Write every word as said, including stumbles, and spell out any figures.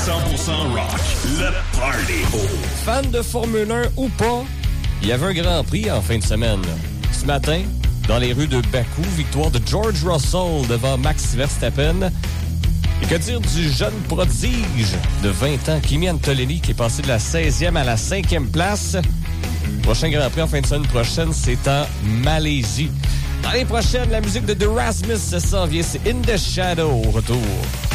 cent pour cent rock, le party. Fan de Formule un ou pas, il y avait un Grand Prix en fin de semaine. Ce matin, dans les rues de Bakou, victoire de George Russell devant Max Verstappen. Et que dire du jeune prodige de vingt ans, Kimi Antonelli, qui est passé de la seizième à la cinquième place. Prochain Grand Prix en fin de semaine prochaine, c'est en Malaisie. Dans les prochaines, la musique de The Rasmus s'en vient, c'est In the Shadow au retour.